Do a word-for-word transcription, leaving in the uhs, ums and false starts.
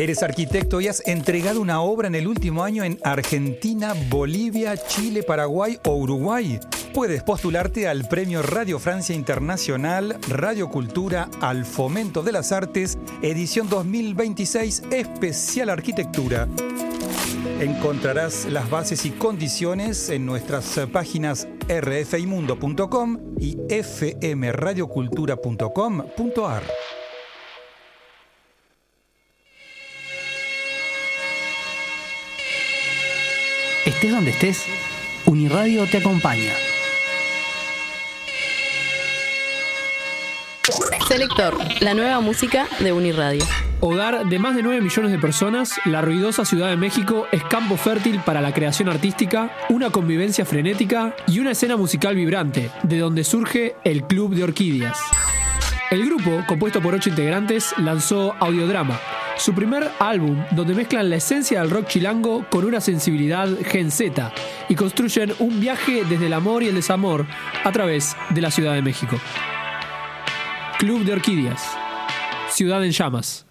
Eres arquitecto y has entregado una obra en el último año en Argentina, Bolivia, Chile, Paraguay o Uruguay. Puedes postularte al Premio Radio Francia Internacional Radio Cultura al Fomento de las Artes, edición dos mil veintiséis, especial arquitectura. Encontrarás las bases y condiciones en nuestras páginas r f i mundo punto com y f m radio cultura punto com punto a r. Estés donde estés, Uniradio te acompaña. Selector, la nueva música de Uniradio. Hogar de más de nueve millones de personas, la ruidosa Ciudad de México es campo fértil para la creación artística, una convivencia frenética y una escena musical vibrante, de donde surge el Club de Orquídeas. El grupo, compuesto por ocho integrantes, lanzó Audiodrama, su primer álbum donde mezclan la esencia del rock chilango con una sensibilidad Gen Z y construyen un viaje desde el amor y el desamor a través de la Ciudad de México. Club de Orquídeas, Ciudad en Llamas.